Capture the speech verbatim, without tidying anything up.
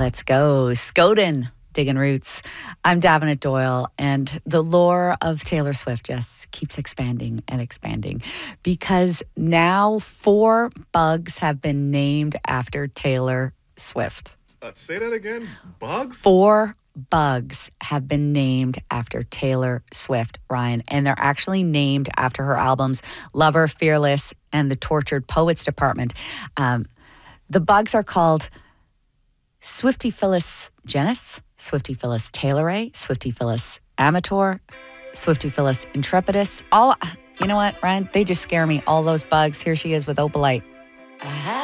Let's go. Scoden, digging roots. I'm Davenant Doyle, and the lore of Taylor Swift just keeps expanding and expanding because now four bugs have been named after Taylor Swift. Uh, say that again? Bugs? Four bugs have been named after Taylor Swift, Ryan, and they're actually named after her albums Lover, Fearless, and The Tortured Poets Department. Um, the bugs are called Swiftyphilus genus, Swiftyphilus taylori, Swiftyphilus amator, Swiftyphilus intrepidus. All, you know what, Ryan? They just scare me. All those bugs. Here she is with Opalite.